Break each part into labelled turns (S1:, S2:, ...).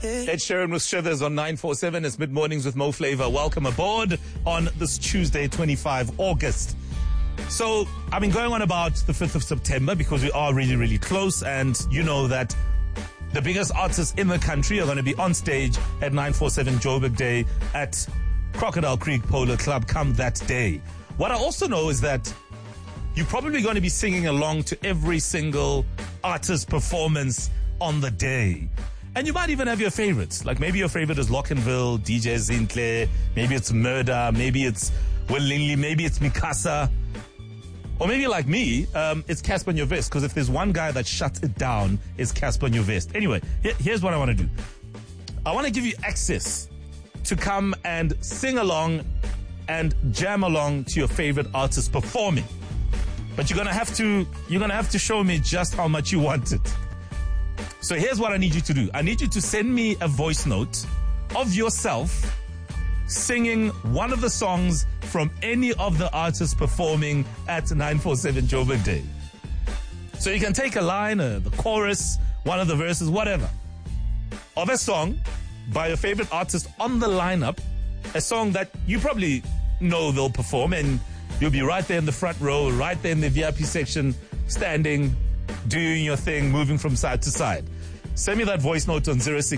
S1: Ed Sheeran with Shivers on 947. It's Mid-Mornings with Mo Flavor. Welcome aboard on this Tuesday, 25 August. So, I've been going on about the 5th of September because we are really, really close, and you know that the biggest artists in the country are going to be on stage at 947 Joburg Day at Crocodile Creek Polo Club come that day. What I also know is that you're probably going to be singing along to every single artist performance on the day. And you might even have your favorites. Like maybe your favorite is Lockenville, DJ Zintle, maybe it's Murder, maybe it's Will Lingley, maybe it's Mikasa. Or maybe like me, it's Casper Nyovest, because if there's one guy that shuts it down, it's Casper Nyovest. Anyway, here's what I want to do. I want to give you access to come and sing along and jam along to your favorite artist performing. But you're gonna have to show me just how much you want it. So here's what I need you to do. I need you to send me a voice note of yourself singing one of the songs from any of the artists performing at 947 Joburg Day. So you can take a line, the chorus, one of the verses, whatever, of a song by your favorite artist on the lineup, a song that you probably know they'll perform, and you'll be right there in the front row, right there in the VIP section, standing, doing your thing, moving from side to side. Send me that voice note on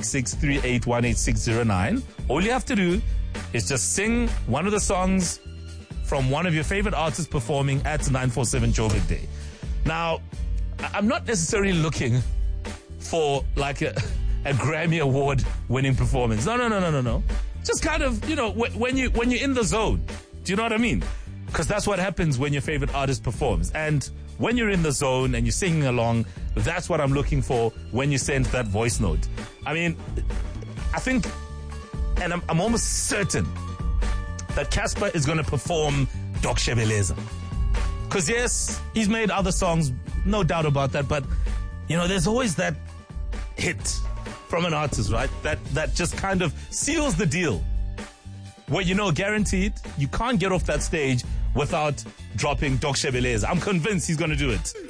S1: 066-3818-609. All you have to do is just sing one of the songs from one of your favorite artists performing at 947 Joburg Day. Now, I'm not necessarily looking for like a Grammy Award winning performance. No. Just kind of, you know, when you're in the zone. Do you know what I mean? Because that's what happens when your favorite artist performs. And when you're in the zone and you're singing along, that's what I'm looking for when you send that voice note. I mean, I think, and I'm almost certain that Casper is going to perform Doc Shebeleza. Because yes, he's made other songs, no doubt about that, but, you know, there's always that hit from an artist, right? That just kind of seals the deal. Where, you know, guaranteed, you can't get off that stage without dropping Doc Shebeleza. I'm convinced he's going to do it.